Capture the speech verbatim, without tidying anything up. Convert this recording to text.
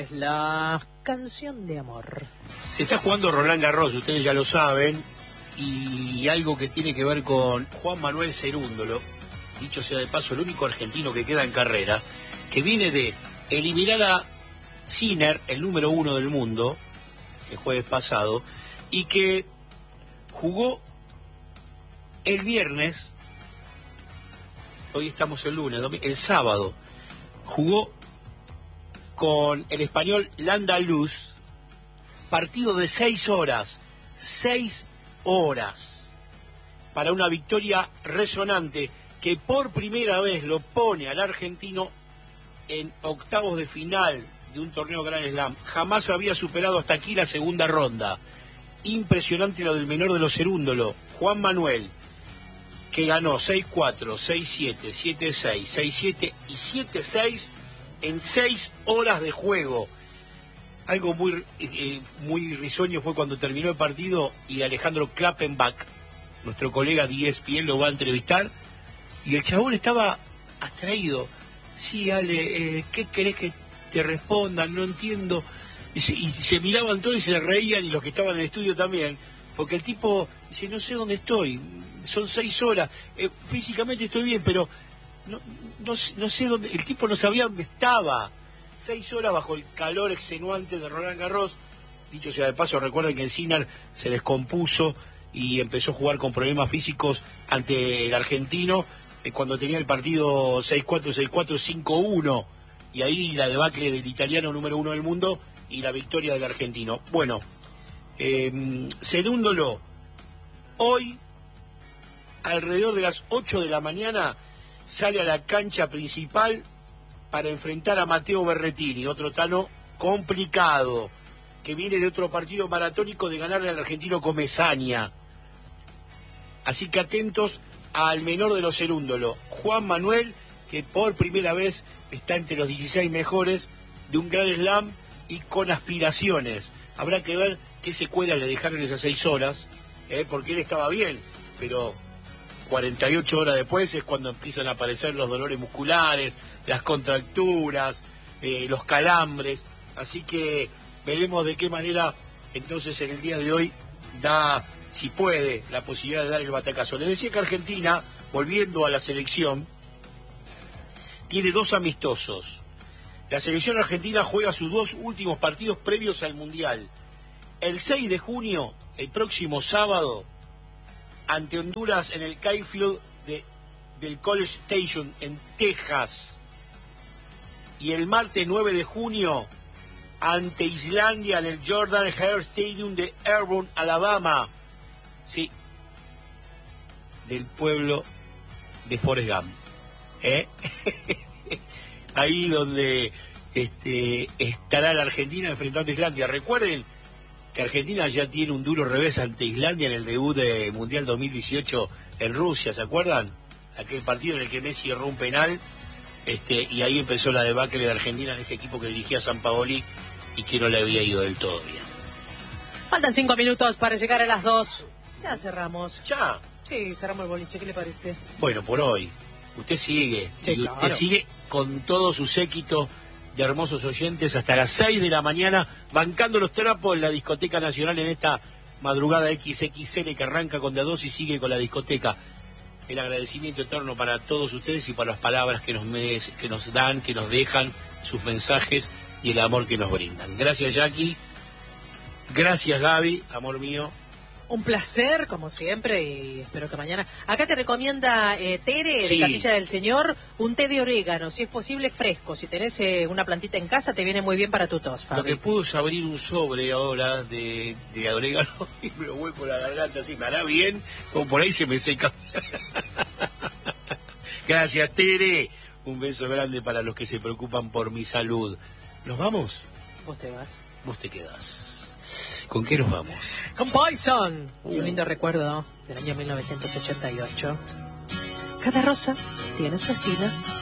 La canción de amor. Se está jugando Roland Garros, ustedes ya lo saben, y algo que tiene que ver con Juan Manuel Cerúndolo, dicho sea de paso, el único argentino que queda en carrera, que viene de eliminar a Sinner, el número uno del mundo, el jueves pasado, y que jugó el viernes, hoy estamos el lunes, el sábado, jugó con el español Landa Luz, partido de seis horas, seis horas, para una victoria resonante que por primera vez lo pone al argentino en octavos de final de un torneo Grand Slam. Jamás había superado hasta aquí la segunda ronda. Impresionante lo del menor de los Cerúndolo, Juan Manuel, que ganó seis cuatro, seis siete, siete seis, seis siete y siete seis en seis horas de juego. Algo muy eh, muy risueño fue cuando terminó el partido y Alejandro Klappenbach, nuestro colega de E S P N, lo va a entrevistar y el chabón estaba abstraído. Sí, Ale, eh, ¿qué querés que te respondan? No entiendo. Y se, y se miraban todos y se reían, y los que estaban en el estudio también, porque el tipo dice, no sé dónde estoy, son seis horas, eh, físicamente estoy bien, pero no, no, no sé dónde, el tipo no sabía dónde estaba. Seis horas bajo el calor extenuante de Roland Garros. Dicho sea de paso, recuerden que el Sinner se descompuso y empezó a jugar con problemas físicos ante el argentino eh, cuando tenía el partido seis cuatro, seis cuatro, cinco uno, y ahí la debacle del italiano número uno del mundo y la victoria del argentino. Bueno, eh, Cerúndolo hoy alrededor de las ocho de la mañana sale a la cancha principal para enfrentar a Matteo Berrettini, otro tano complicado, que viene de otro partido maratónico de ganarle al argentino Comesaña. Así que atentos al menor de los Cerúndolo, Juan Manuel, que por primera vez está entre los dieciséis mejores de un Grand Slam y con aspiraciones. Habrá que ver qué secuelas le dejaron esas seis horas, ¿eh? Porque él estaba bien, pero cuarenta y ocho horas después es cuando empiezan a aparecer los dolores musculares, las contracturas, eh, los calambres. Así que veremos de qué manera entonces en el día de hoy da, si puede, la posibilidad de dar el batacazo. Les decía que Argentina, volviendo a la selección, tiene dos amistosos. La selección argentina juega sus dos últimos partidos previos al Mundial. El seis de junio, el próximo sábado, ante Honduras en el Kayfield de, del College Station en Texas. Y el martes nueve de junio ante Islandia en el Jordan Hare Stadium de Auburn, Alabama. Sí, del pueblo de Forrest Gump. ¿Eh? Ahí donde este, estará la Argentina enfrentando a Islandia. Recuerden que Argentina ya tiene un duro revés ante Islandia en el debut de Mundial dos mil dieciocho en Rusia, ¿se acuerdan? Aquel partido en el que Messi erró un penal, este, y ahí empezó la debacle de Argentina en ese equipo que dirigía Sampaoli y que no le había ido del todo bien. Faltan cinco minutos para llegar a las dos. Ya cerramos. ¿Ya? Sí, cerramos el boliche, ¿qué le parece? Bueno, por hoy. Usted sigue. Sí, y claro. Usted sigue con todo su séquito de hermosos oyentes hasta las seis de la mañana, bancando los trapos en la Discoteca Nacional en esta madrugada equis equis ele que arranca con de a dos y sigue con la discoteca. El agradecimiento eterno para todos ustedes y para las palabras que nos, que nos dan, que nos dejan, sus mensajes y el amor que nos brindan. Gracias, Jackie. Gracias, Gaby, amor mío. Un placer, como siempre, y espero que mañana... Acá te recomienda eh, Tere, Sí. de Capilla del Señor, un té de orégano, si es posible fresco. Si tenés eh, una plantita en casa, te viene muy bien para tu tos, Fabi. Lo que puedo es abrir un sobre ahora de, de orégano y me lo voy por la garganta, así me hará bien, como por ahí se me seca. Gracias, Tere. Un beso grande para los que se preocupan por mi salud. ¿Nos vamos? Vos te vas. Vos te quedás. ¿Con qué nos vamos? Con Poison. Uh. Y un lindo recuerdo del año mil novecientos ochenta y ocho. Cada rosa tiene su espina.